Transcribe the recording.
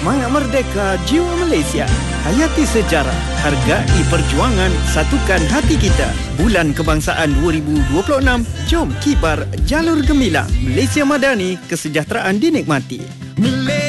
semangat merdeka jiwa Malaysia. Hayati sejarah, hargai perjuangan, satukan hati kita. Bulan Kebangsaan 2026, jom kibar jalur gemilang. Malaysia Madani, kesejahteraan dinikmati.